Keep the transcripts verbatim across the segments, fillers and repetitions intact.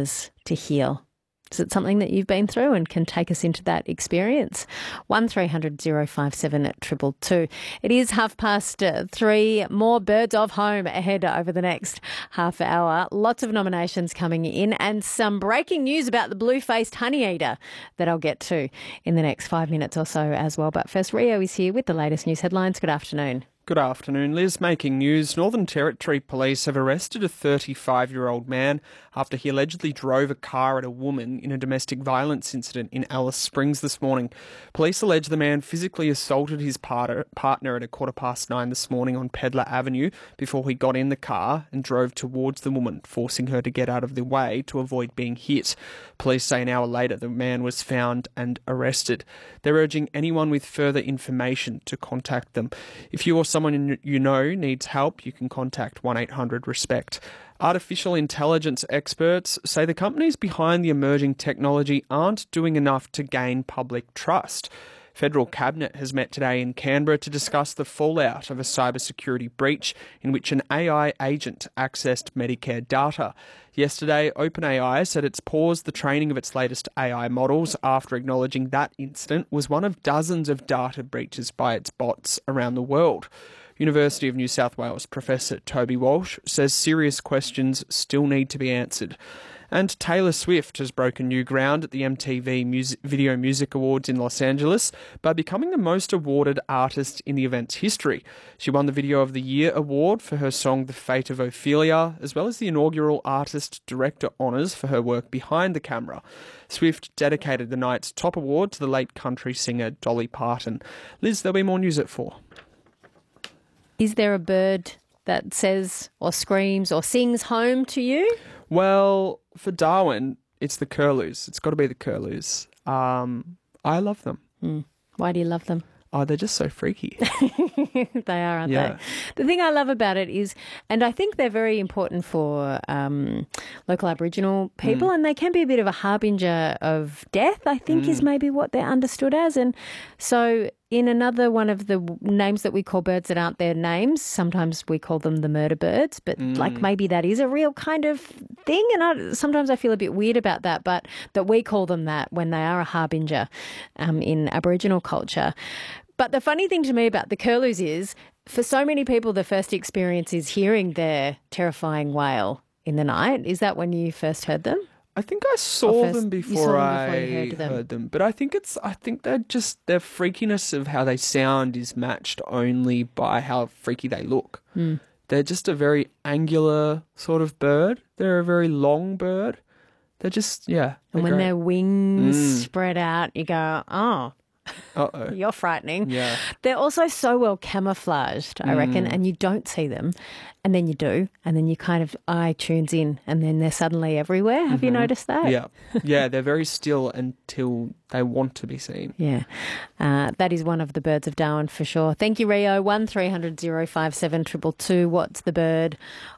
hours to heal. Is it something that you've been through and can take us into that experience? one three hundred oh five seven two two two. It is half past uh, three. More Birds of Home ahead over the next half hour. Lots of nominations coming in and some breaking news about the blue-faced honeyeater that I'll get to in the next five minutes or so as well. But first, Rio is here with the latest news headlines. Good afternoon. Good afternoon, Liz. Making news, Northern Territory Police have arrested a thirty-five-year-old man after he allegedly drove a car at a woman in a domestic violence incident in Alice Springs this morning. Police allege the man physically assaulted his partner, partner at a quarter past nine this morning on Pedlar Avenue before he got in the car and drove towards the woman, forcing her to get out of the way to avoid being hit. Police say an hour later the man was found and arrested. They're urging anyone with further information to contact them. If you or someone you know needs help, you can contact one eight hundred RESPECT. Artificial intelligence experts say the companies behind the emerging technology aren't doing enough to gain public trust. Federal Cabinet has met today in Canberra to discuss the fallout of a cybersecurity breach in which an A I agent accessed Medicare data. Yesterday, OpenAI said it's paused the training of its latest A I models after acknowledging that incident was one of dozens of data breaches by its bots around the world. University of New South Wales Professor Toby Walsh says serious questions still need to be answered. And Taylor Swift has broken new ground at the M T V Music, Video Music Awards in Los Angeles by becoming the most awarded artist in the event's history. She won the Video of the Year award for her song The Fate of Ophelia, as well as the inaugural Artist Director honours for her work behind the camera. Swift dedicated the night's top award to the late country singer Dolly Parton. Liz, there'll be more news at four. Is there a bird that says or screams or sings home to you? Well, for Darwin, it's the curlews. It's got to be the curlews. Um, I love them. Mm. Why do you love them? Oh, they're just so freaky. They are, aren't Yeah. they? The thing I love about it is, and I think they're very important for um, local Aboriginal people, Mm. and they can be a bit of a harbinger of death, I think Mm. is maybe what they're understood as. And so in another one of the w- names that we call birds that aren't their names, sometimes we call them the murder birds, but Mm. like maybe that is a real kind of thing. And I, sometimes I feel a bit weird about that, but that we call them that when they are a harbinger um, in Aboriginal culture. But the funny thing to me about the curlews is, for so many people, the first experience is hearing their terrifying wail in the night. Is that when you first heard them? I think I saw first- them you before, saw them before I you heard them. heard them, but I think it's I think they're just their freakiness of how they sound is matched only by how freaky they look. Mm. They're just a very angular sort of bird. They're a very long bird. They're just yeah. And when great. their wings Mm. spread out, you go, oh, Uh-oh. you're frightening. Yeah. They're also so well camouflaged, I reckon, Mm. and you don't see them. And then you do, and then you kind of eye tunes in, and then they're suddenly everywhere. Have you Mhm. noticed that? Yeah. Yeah, they're very still until they want to be seen. Yeah, uh, that is one of the birds of Darwin for sure. Thank you, Rio. one three hundred oh five seven two two two. What's the bird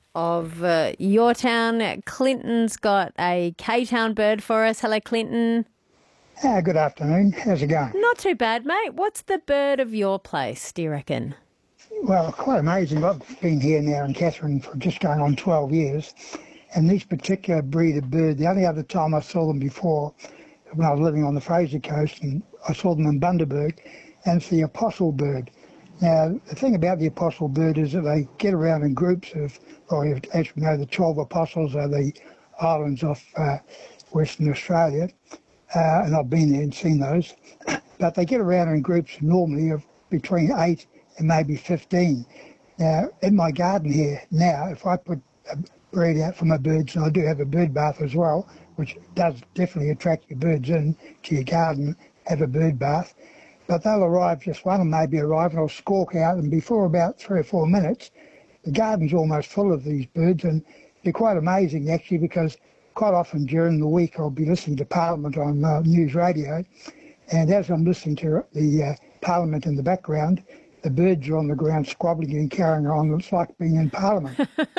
of uh, your town? Clinton's got a K-Town bird for us. Hello, Clinton. Ah, good afternoon. How's it going? Not too bad, mate. What's the bird of your place, do you reckon? Well, quite amazing. I've been here now in Catherine for just going on twelve years. And this particular breed of bird, the only other time I saw them before, when I was living on the Fraser Coast, and I saw them in Bundaberg, and it's the apostle bird. Now, the thing about the apostle bird is that they get around in groups of, or as we know, the twelve apostles are the islands off uh, Western Australia. Uh, and I've been there and seen those. But they get around in groups normally of between eight and maybe fifteen. Now, in my garden here now, if I put a breed out for my birds, and I do have a bird bath as well, which does definitely attract your birds in to your garden, have a bird bath. But they'll arrive, just one of them maybe arrive, and I'll squawk out, and before about three or four minutes, the garden's almost full of these birds, and they're quite amazing actually, because quite often during the week I'll be listening to Parliament on uh, news radio, and as I'm listening to the uh, Parliament in the background, the birds are on the ground squabbling and carrying on. It's like being in Parliament.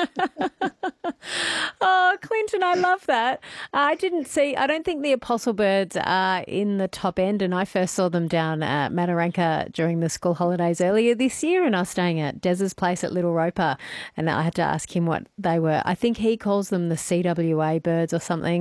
Oh, Clinton, I love that. I didn't see, I don't think the apostle birds are in the top end, and I first saw them down at Mataranka during the school holidays earlier this year, and I was staying at Des's place at Little Roper, and I had to ask him what they were. I think he calls them the C W A birds or something.